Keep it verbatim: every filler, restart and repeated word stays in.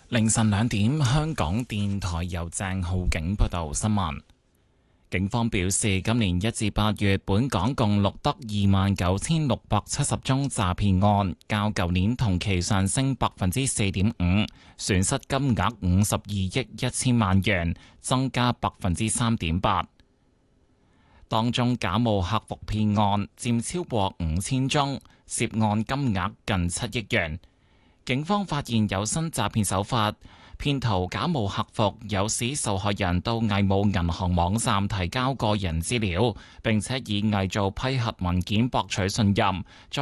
凌晨兩點，香港電台由鄭浩景報道新聞。警方表示，今年一至八月，本港共錄得二萬九千六百七十宗詐騙案，較舊年同期上升百分之四點五，損失金額五十二億一千萬元，增加百分之三點八。當中假冒客服騙案佔超過五千宗，涉案金額近七億元。警方發現有新詐騙手法。騙徒假冒客服，誘使受害人到偽冒銀行網站提交個人資料，並且以偽造批核文件博取信任，再